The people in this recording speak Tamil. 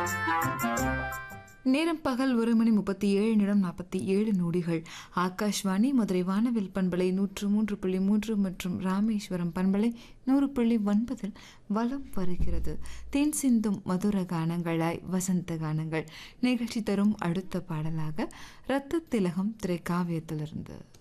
நேரம் பகல் 1:37:47. ஆகாஷ்வாணி மதுரை வானவில் பண்பலை 103.3 மற்றும் ராமேஸ்வரம் பண்பலை 100.9 வலம் வருகிறது. தேன் சிந்தும் மதுர கானங்களாய் வசந்த கானங்கள் நிகழ்ச்சி தரும் அடுத்த பாடலாக இரத்த திலகம் திரைக்காவியத்திலிருந்து